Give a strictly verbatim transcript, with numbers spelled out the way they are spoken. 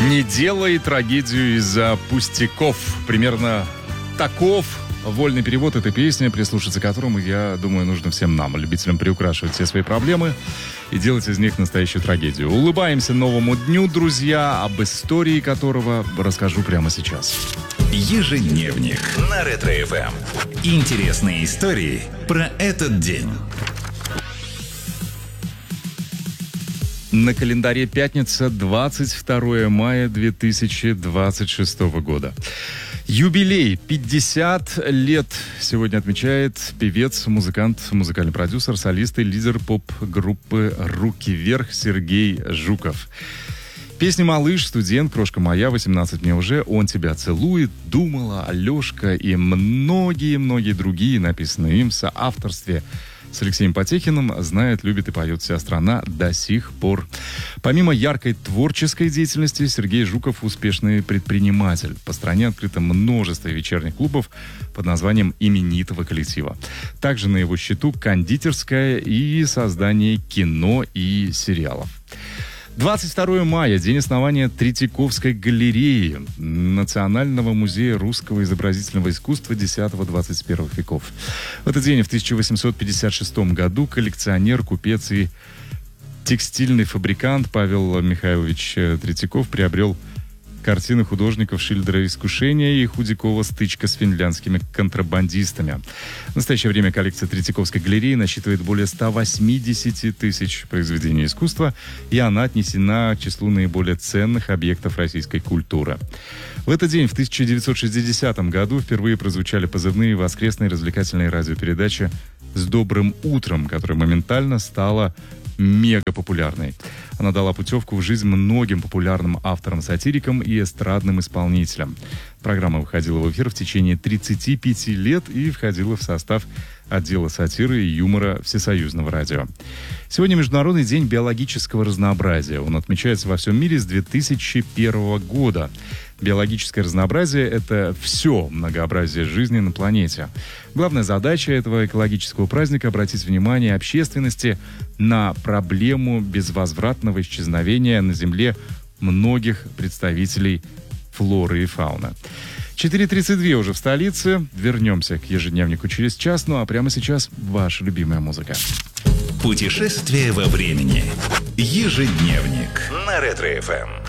Не делай трагедию из-за пустяков. Примерно таков вольный перевод этой песни, прислушаться к которому, я думаю, нужно всем нам, любителям приукрашивать все свои проблемы и делать из них настоящую трагедию. Улыбаемся новому дню, друзья, об истории которого расскажу прямо сейчас. Ежедневник на Ретро-эф эм. Интересные истории про этот день. На календаре пятница, двадцать второе мая две тысячи двадцать шестого года. Юбилей, пятьдесят лет сегодня отмечает певец, музыкант, музыкальный продюсер, солист и лидер поп-группы «Руки вверх» Сергей Жуков. Песни «Малыш», «Студент», «Крошка моя», «восемнадцать мне уже», «Он тебя целует», «Думала», «Алешка» и многие-многие другие, написанные им в соавторстве с Алексеем Потехиным, знает, любит и поет вся страна до сих пор. Помимо яркой творческой деятельности, Сергей Жуков успешный предприниматель. По стране открыто множество вечерних клубов под названием именитого коллектива. Также на его счету кондитерская и создание кино и сериалов. двадцать второе мая, день основания Третьяковской галереи, Национального музея русского изобразительного искусства десятого-двадцать первого веков. В этот день, в тысяча восемьсот пятьдесят шестом году, коллекционер, купец и текстильный фабрикант Павел Михайлович Третьяков приобрел картины художников Шиллера «Искушение» и Худякова «Стычка с финляндскими контрабандистами». В настоящее время коллекция Третьяковской галереи насчитывает более ста восьмидесяти тысяч произведений искусства, и она отнесена к числу наиболее ценных объектов российской культуры. В этот день, в тысяча девятьсот шестидесятом году, впервые прозвучали позывные воскресной развлекательной радиопередачи «С добрым утром», которая моментально стала мега популярной. Она дала путевку в жизнь многим популярным авторам-сатирикам и эстрадным исполнителям. Программа выходила в эфир в течение тридцати пяти лет и входила в состав отдела сатиры и юмора Всесоюзного радио. Сегодня Международный день биологического разнообразия. Он отмечается во всем мире с две тысячи первого года. Биологическое разнообразие — это все многообразие жизни на планете. Главная задача этого экологического праздника — обратить внимание общественности на проблему безвозвратного исчезновения на Земле многих представителей флоры и фауны. четыре тридцать два уже в столице. Вернемся к ежедневнику через час. Ну а прямо сейчас ваша любимая музыка. Путешествие во времени. Ежедневник на Ретро-эф эм.